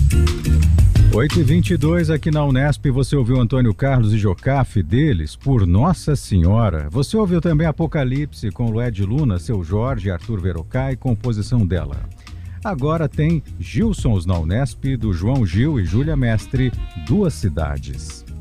8h22 aqui na Unesp, você ouviu Antônio Carlos e Jocafe deles, Por Nossa Senhora. Você ouviu também Apocalipse com Lued Luna, Seu Jorge, Arthur Verocai, composição dela. Agora tem Gilsons na Unesp, do João Gil e Júlia Mestre, Duas Cidades.